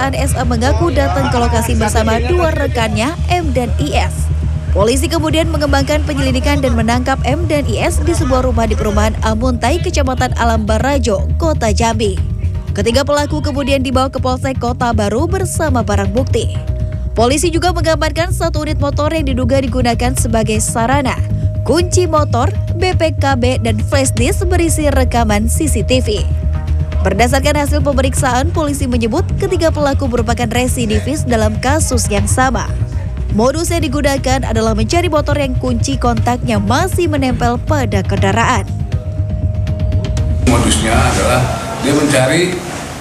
Perusahaan SA mengaku datang ke lokasi bersama dua rekannya, M dan IS. Polisi kemudian mengembangkan penyelidikan dan menangkap M dan IS di sebuah rumah di perumahan Amuntai, Kecamatan Alam Barajo, Kota Jambi. Ketiga pelaku kemudian dibawa ke Polsek Kota Baru bersama barang bukti. Polisi juga mengamankan 1 unit motor yang diduga digunakan sebagai sarana, kunci motor, BPKB, dan flash disk berisi rekaman CCTV. Berdasarkan hasil pemeriksaan, polisi menyebut ketiga pelaku merupakan residivis dalam kasus yang sama. Modus yang digunakan adalah mencari motor yang kunci kontaknya masih menempel pada kendaraan. Modusnya adalah dia mencari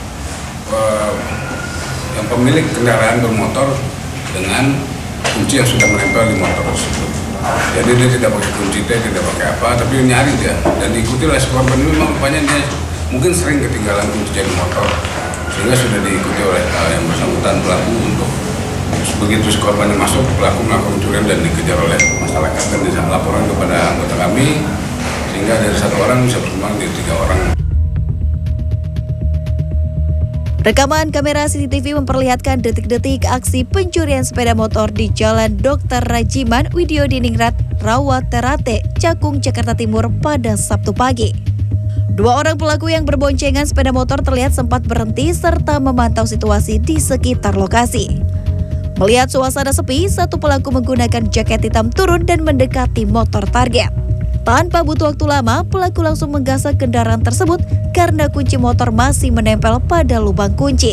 yang pemilik kendaraan bermotor dengan kunci yang sudah menempel di motor tersebut. Jadi dia tidak pakai kunci T, tidak pakai apa, tapi nyari dia. Dan diikuti oleh korban ini memang rupanya dia mungkin sering ketinggalan kunci di motor, sehingga sudah diikuti oleh yang bersangkutan pelaku untuk begitu korban masuk, pelaku melakukan pencurian dan dikejar oleh masyarakat dan dilaporkan kepada anggota kami, sehingga dari 1 orang bisa berkembang jadi 3 orang. Rekaman kamera CCTV memperlihatkan detik-detik aksi pencurian sepeda motor di Jalan Dr. Rajiman Widyodiningrat, Rawaterate, Cakung, Jakarta Timur pada Sabtu pagi. 2 orang pelaku yang berboncengan sepeda motor terlihat sempat berhenti serta memantau situasi di sekitar lokasi. Melihat suasana sepi, 1 pelaku menggunakan jaket hitam turun dan mendekati motor target. Tanpa butuh waktu lama, pelaku langsung menggasak kendaraan tersebut karena kunci motor masih menempel pada lubang kunci.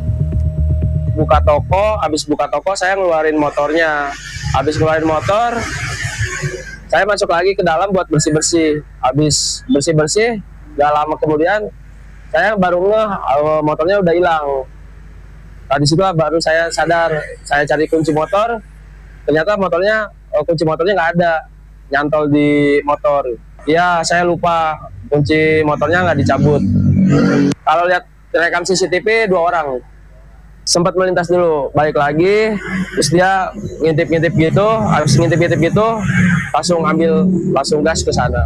Habis buka toko saya ngeluarin motornya. Habis ngeluarin motor, saya masuk lagi ke dalam buat bersih-bersih. Habis bersih-bersih, gak lama kemudian saya baru motornya udah hilang. Di situ baru saya sadar, saya cari kunci motor, ternyata kunci motornya nggak ada. Nyantol di motor. Ya, saya lupa kunci motornya nggak dicabut. Kalau lihat rekam CCTV 2 orang sempat melintas dulu, balik lagi, terus dia ngintip-ngintip gitu, harus ngintip-ngintip gitu, langsung gas ke sana.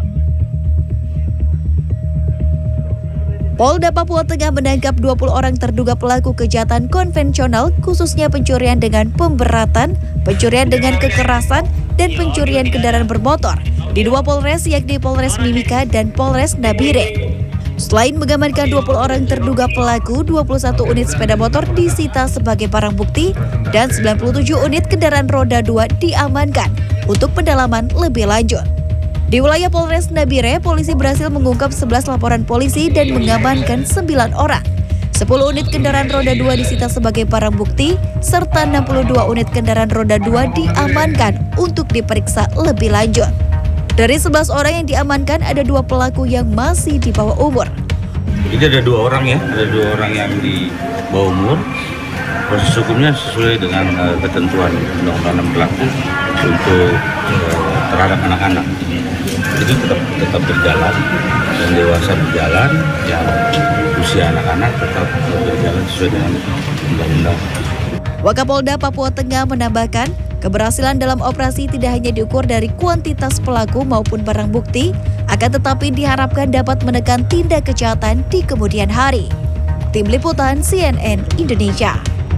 Polda Papua Tengah menangkap 20 orang terduga pelaku kejahatan konvensional, khususnya pencurian dengan pemberatan, pencurian dengan kekerasan, dan pencurian kendaraan bermotor di 2 Polres, yakni Polres Mimika dan Polres Nabire. Selain mengamankan 20 orang terduga pelaku, 21 unit sepeda motor disita sebagai barang bukti dan 97 unit kendaraan roda 2 diamankan untuk pendalaman lebih lanjut. Di wilayah Polres Nabire, polisi berhasil mengungkap 11 laporan polisi dan mengamankan 9 orang. 10 unit kendaraan roda 2 disita sebagai barang bukti, serta 62 unit kendaraan roda 2 diamankan untuk diperiksa lebih lanjut. Dari 11 orang yang diamankan, ada 2 pelaku yang masih di bawah umur. Jadi ada 2 orang ya, ada 2 orang yang di bawah umur. Proses hukumnya sesuai dengan ketentuan undang-undang yang berlaku untuk terhadap anak-anak. Itu tetap berjalan, yang dewasa berjalan, yang usia anak-anak tetap berjalan sesuai dengan undang-undang. Wakapolda Papua Tengah menambahkan, keberhasilan dalam operasi tidak hanya diukur dari kuantitas pelaku maupun barang bukti, akan tetapi diharapkan dapat menekan tindak kejahatan di kemudian hari. Tim Liputan CNN Indonesia.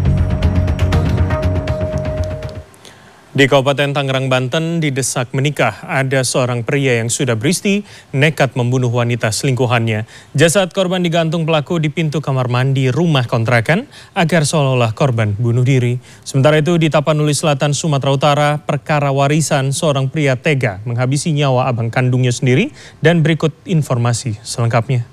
Di Kabupaten Tangerang, Banten, didesak menikah, ada seorang pria yang sudah beristi nekat membunuh wanita selingkuhannya. Jasad korban digantung pelaku di pintu kamar mandi rumah kontrakan agar seolah-olah korban bunuh diri. Sementara itu di Tapanuli Selatan, Sumatera Utara, perkara warisan seorang pria tega menghabisi nyawa abang kandungnya sendiri, dan berikut informasi selengkapnya.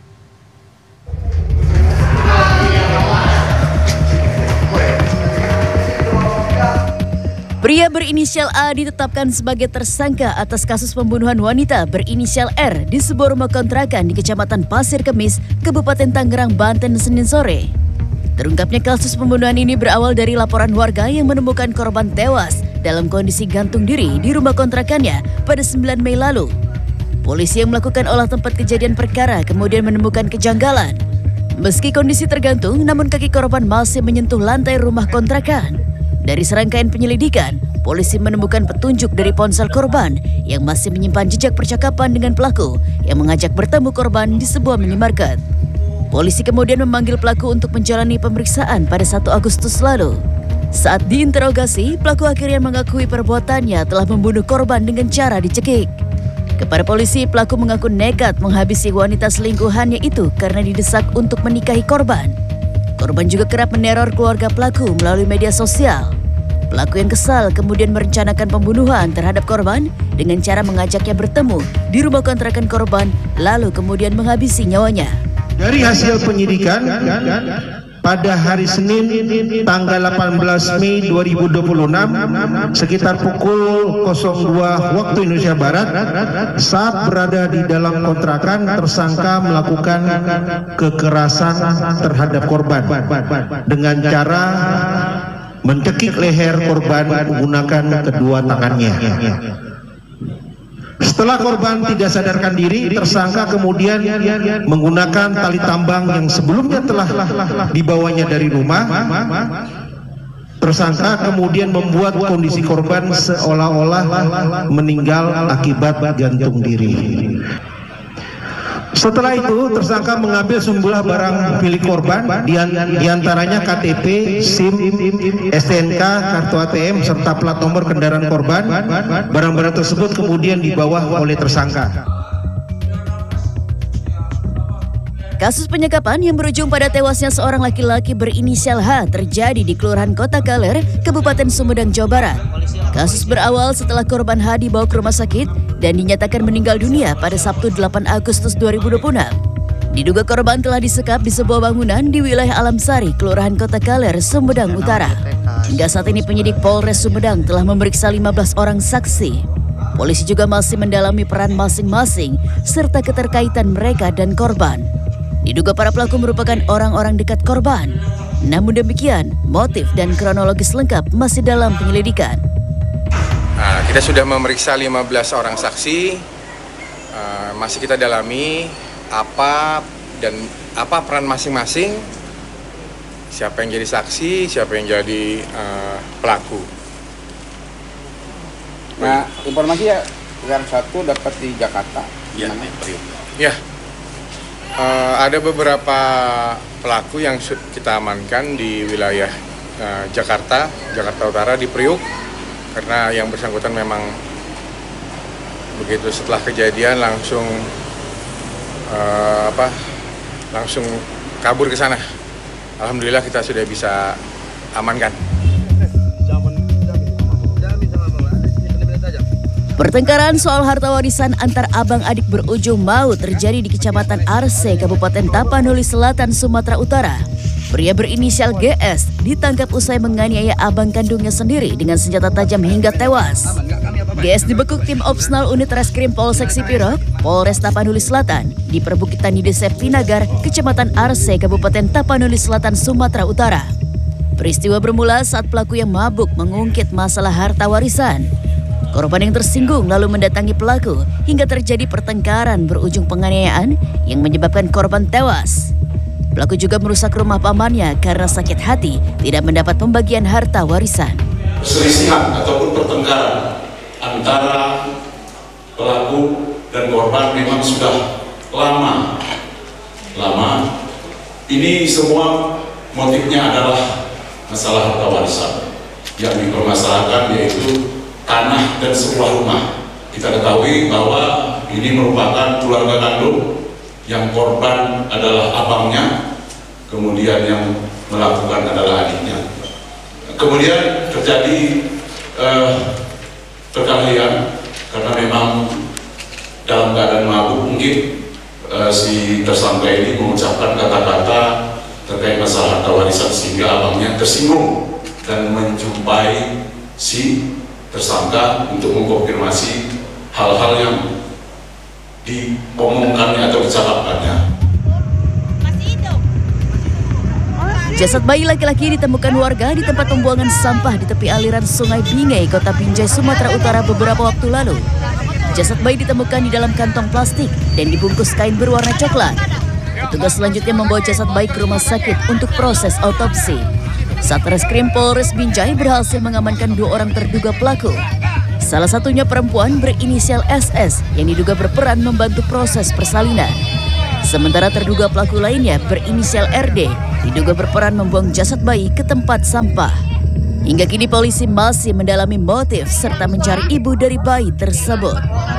Pria berinisial A ditetapkan sebagai tersangka atas kasus pembunuhan wanita berinisial R di sebuah rumah kontrakan di Kecamatan Pasir Kemis, Kabupaten Tangerang, Banten, Senin sore. Terungkapnya kasus pembunuhan ini berawal dari laporan warga yang menemukan korban tewas dalam kondisi gantung diri di rumah kontrakannya pada 9 Mei lalu. Polisi yang melakukan olah tempat kejadian perkara kemudian menemukan kejanggalan. Meski kondisi tergantung, namun kaki korban masih menyentuh lantai rumah kontrakan. Dari serangkaian penyelidikan, polisi menemukan petunjuk dari ponsel korban yang masih menyimpan jejak percakapan dengan pelaku yang mengajak bertemu korban di sebuah minimarket. Polisi kemudian memanggil pelaku untuk menjalani pemeriksaan pada 1 Agustus lalu. Saat diinterogasi, pelaku akhirnya mengakui perbuatannya telah membunuh korban dengan cara dicekik. Kepada polisi, pelaku mengaku nekat menghabisi wanita selingkuhannya itu karena didesak untuk menikahi korban. Korban juga kerap meneror keluarga pelaku melalui media sosial. Pelaku yang kesal kemudian merencanakan pembunuhan terhadap korban dengan cara mengajaknya bertemu di rumah kontrakan korban, lalu kemudian menghabisi nyawanya. Dari hasil penyidikan, pada hari Senin tanggal 18 Mei 2026 sekitar pukul 02 waktu Indonesia Barat, saat berada di dalam kontrakan, tersangka melakukan kekerasan terhadap korban dengan cara mencekik leher korban menggunakan kedua tangannya. Setelah korban tidak sadarkan diri, tersangka kemudian menggunakan tali tambang yang sebelumnya telah dibawanya dari rumah. Tersangka kemudian membuat kondisi korban seolah-olah meninggal akibat gantung diri. Setelah itu, tersangka mengambil sejumlah barang milik korban, diantaranya KTP, SIM, STNK, kartu ATM, serta plat nomor kendaraan korban. Barang-barang tersebut kemudian dibawa oleh tersangka. Kasus penyekapan yang berujung pada tewasnya seorang laki-laki berinisial H terjadi di Kelurahan Kota Kaler, Kabupaten Sumedang, Jawa Barat. Kasus berawal setelah korban H dibawa ke rumah sakit dan dinyatakan meninggal dunia pada Sabtu 8 Agustus 2026. Diduga korban telah disekap di sebuah bangunan di wilayah Alamsari, Kelurahan Kota Kaler, Sumedang Utara. Hingga saat ini penyidik Polres Sumedang telah memeriksa 15 orang saksi. Polisi juga masih mendalami peran masing-masing serta keterkaitan mereka dan korban. Diduga para pelaku merupakan orang-orang dekat korban. Namun demikian, motif dan kronologis lengkap masih dalam penyelidikan. Kita sudah memeriksa 15 orang saksi, masih kita dalami apa peran masing-masing, siapa yang jadi saksi, siapa yang jadi pelaku. Nah, informasi yang satu dapat di Jakarta. Ya, ya. Ada beberapa pelaku yang kita amankan di wilayah Jakarta Utara di Priuk, karena yang bersangkutan memang begitu setelah kejadian langsung kabur ke sana. Alhamdulillah kita sudah bisa amankan. Pertengkaran soal harta warisan antar abang adik berujung maut terjadi di Kecamatan Arse, Kabupaten Tapanuli Selatan, Sumatera Utara. Pria berinisial GS ditangkap usai menganiaya abang kandungnya sendiri dengan senjata tajam hingga tewas. GS dibekuk tim Opsnal Unit Reskrim Polsek Sipirok, Polres Tapanuli Selatan di perbukitan Nidesep Tinagar, Kecamatan Arse, Kabupaten Tapanuli Selatan, Sumatera Utara. Peristiwa bermula saat pelaku yang mabuk mengungkit masalah harta warisan. Korban yang tersinggung lalu mendatangi pelaku hingga terjadi pertengkaran berujung penganiayaan yang menyebabkan korban tewas. Pelaku juga merusak rumah pamannya karena sakit hati tidak mendapat pembagian harta warisan. Perselisihan ataupun pertengkaran antara pelaku dan korban memang sudah lama. Ini semua motifnya adalah masalah harta warisan yang dipermasalahkan, yaitu tanah dan sebuah rumah. Kita ketahui bahwa ini merupakan keluarga kandung, yang korban adalah abangnya, kemudian yang melakukan adalah adiknya. Kemudian terjadi perkelahian karena memang dalam keadaan mabuk mungkin si tersangka ini mengucapkan kata-kata terkait masalah harta warisan sehingga abangnya tersinggung dan menjumpai si tersangka untuk mengkonfirmasi hal-hal yang diomongkannya atau dicakapkannya. Jasad bayi laki-laki ditemukan warga di tempat pembuangan sampah di tepi aliran Sungai Bingai, Kota Binjai, Sumatera Utara beberapa waktu lalu. Jasad bayi ditemukan di dalam kantong plastik dan dibungkus kain berwarna coklat. Petugas selanjutnya membawa jasad bayi ke rumah sakit untuk proses autopsi. Satreskrim Polres Binjai berhasil mengamankan 2 orang terduga pelaku. Salah satunya perempuan berinisial SS yang diduga berperan membantu proses persalinan. Sementara terduga pelaku lainnya berinisial RD diduga berperan membuang jasad bayi ke tempat sampah. Hingga kini polisi masih mendalami motif serta mencari ibu dari bayi tersebut.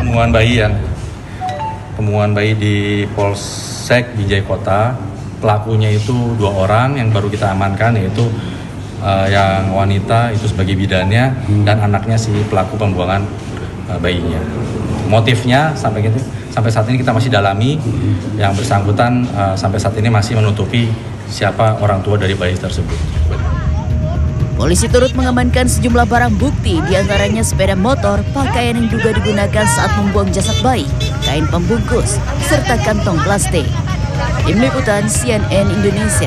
Pembuangan bayi di Polsek Binjai Kota. Pelakunya itu 2 orang yang baru kita amankan, yaitu yang wanita itu sebagai bidannya dan anaknya si pelaku pembuangan bayinya. Motifnya sampai saat ini kita masih dalami. Yang bersangkutan sampai saat ini masih menutupi siapa orang tua dari bayi tersebut. Polisi turut mengamankan sejumlah barang bukti, diantaranya sepeda motor, pakaian yang diduga digunakan saat membuang jasad bayi, kain pembungkus, serta kantong plastik. Tim Liputan CNN Indonesia.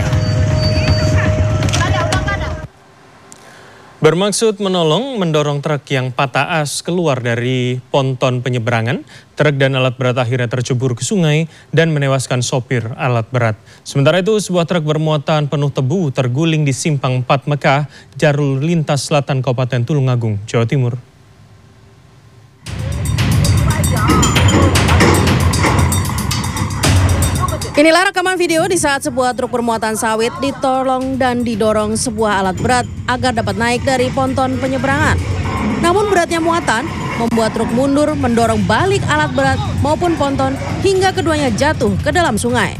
Bermaksud mendorong truk yang patah as keluar dari ponton penyeberangan, truk dan alat berat akhirnya tercebur ke sungai dan menewaskan sopir alat berat. Sementara itu, sebuah truk bermuatan penuh tebu terguling di Simpang 4 Mekah, jalur lintas selatan Kabupaten Tulungagung, Jawa Timur. Inilah rekaman video di saat sebuah truk bermuatan sawit ditolong dan didorong sebuah alat berat agar dapat naik dari ponton penyeberangan. Namun beratnya muatan membuat truk mundur mendorong balik alat berat maupun ponton hingga keduanya jatuh ke dalam sungai.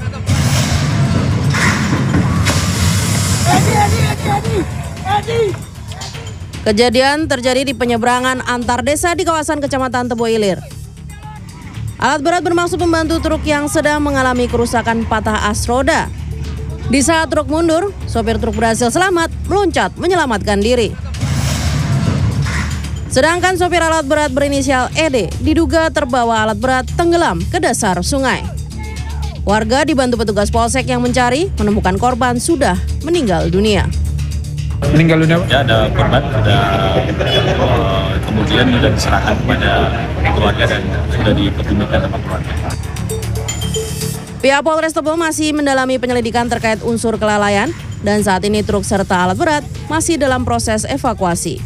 Kejadian terjadi di penyeberangan antar desa di kawasan Kecamatan Tebo Ilir. Alat berat bermaksud membantu truk yang sedang mengalami kerusakan patah as roda. Di saat truk mundur, sopir truk berhasil selamat meloncat menyelamatkan diri. Sedangkan sopir alat berat berinisial ED diduga terbawa alat berat tenggelam ke dasar sungai. Warga dibantu petugas polsek yang mencari menemukan korban sudah meninggal dunia. Meninggal dunia? Ya, ada korban, kemudian sudah diserahkan kepada keluarga dan sudah dipertemukan sama keluarga. Pihak Polres Tebo masih mendalami penyelidikan terkait unsur kelalaian dan saat ini truk serta alat berat masih dalam proses evakuasi.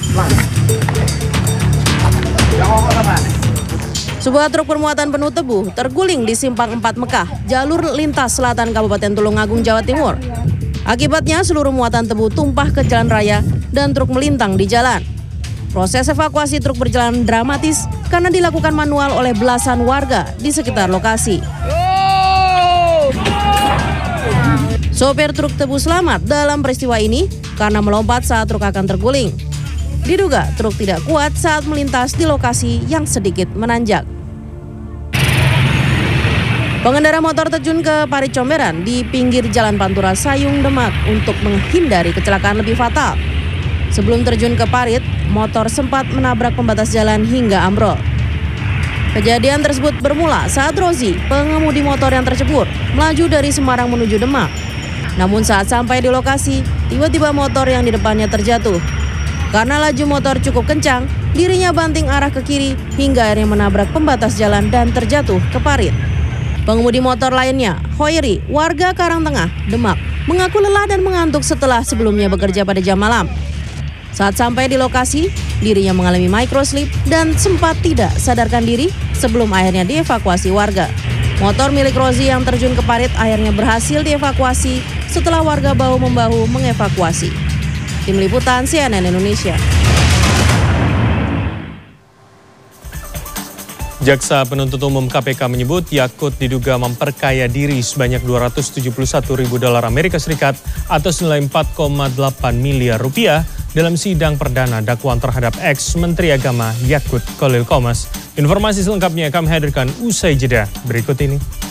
Sebuah truk bermuatan penuh tebu terguling di Simpang 4 Mekah, jalur lintas selatan Kabupaten Tulungagung, Jawa Timur. Akibatnya seluruh muatan tebu tumpah ke jalan raya dan truk melintang di jalan. Proses evakuasi truk berjalan dramatis karena dilakukan manual oleh belasan warga di sekitar lokasi. Sopir truk tebu selamat dalam peristiwa ini karena melompat saat truk akan terguling. Diduga truk tidak kuat saat melintas di lokasi yang sedikit menanjak. Pengendara motor terjun ke parit comberan di pinggir Jalan Pantura Sayung, Demak untuk menghindari kecelakaan lebih fatal. Sebelum terjun ke parit, motor sempat menabrak pembatas jalan hingga ambrol. Kejadian tersebut bermula saat Rozi, pengemudi motor yang tercebur, melaju dari Semarang menuju Demak. Namun saat sampai di lokasi, tiba-tiba motor yang di depannya terjatuh. Karena laju motor cukup kencang, dirinya banting arah ke kiri hingga akhirnya menabrak pembatas jalan dan terjatuh ke parit. Pengemudi motor lainnya, Hoiri, warga Karangtengah, Demak, mengaku lelah dan mengantuk setelah sebelumnya bekerja pada jam malam. Saat sampai di lokasi, dirinya mengalami microslip dan sempat tidak sadarkan diri sebelum akhirnya dievakuasi warga. Motor milik Rozi yang terjun ke parit akhirnya berhasil dievakuasi setelah warga bahu-membahu mengevakuasi. Tim Liputan CNN Indonesia. Jaksa Penuntut Umum KPK menyebut Yakut diduga memperkaya diri sebanyak $271.000 Amerika Serikat atau senilai 4,8 miliar rupiah dalam sidang perdana dakwaan terhadap ex-Menteri Agama Yakut Khalil Qomas. Informasi selengkapnya kami hadirkan usai jeda berikut ini.